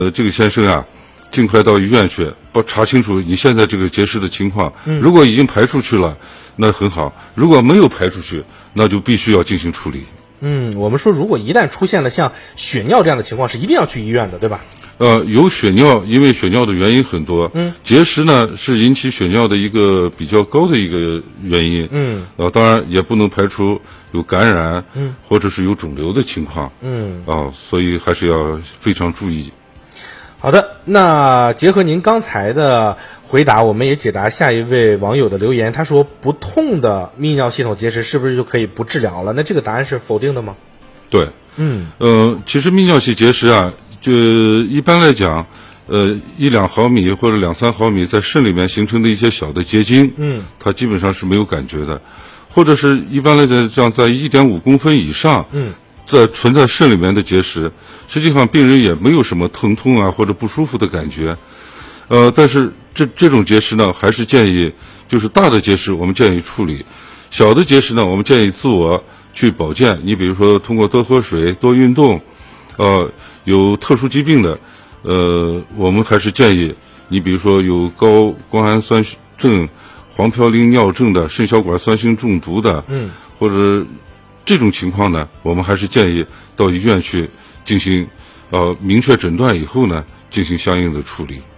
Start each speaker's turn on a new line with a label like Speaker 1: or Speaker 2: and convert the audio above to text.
Speaker 1: 这个先生啊，尽快到医院去，查清楚你现在这个结石的情况。如果已经排出去了，那很好；如果没有排出去，那就必须要进行处理。
Speaker 2: 我们说，如果一旦出现了像血尿这样的情况，是一定要去医院的，对吧？
Speaker 1: 有血尿，因为血尿的原因很多。结石呢是引起血尿的一个比较高的一个原因。当然也不能排除有感染，或者是有肿瘤的情况。所以还是要非常注意。
Speaker 2: 好的，那结合您刚才的回答，我们也解答下一位网友的留言。他说，不痛的泌尿系统结石是不是就可以不治疗了？那这个答案是否定的吗？
Speaker 1: 对，其实泌尿系结石啊，就一般来讲，1-2毫米或者2-3毫米在肾里面形成的一些小的结晶，它基本上是没有感觉的，或者是一般来讲在1.5公分以上，存在肾里面的结石，实际上病人也没有什么疼痛啊或者不舒服的感觉，但是这种结石呢，还是建议就是大的结石我们建议处理，小的结石呢，我们建议自我去保健。你比如说通过多喝水、多运动，有特殊疾病的，我们还是建议你比如说有高胱氨酸症、黄嘌呤尿症的、肾小管酸性中毒的，或者这种情况呢，我们还是建议到医院去进行明确诊断以后呢，进行相应的处理。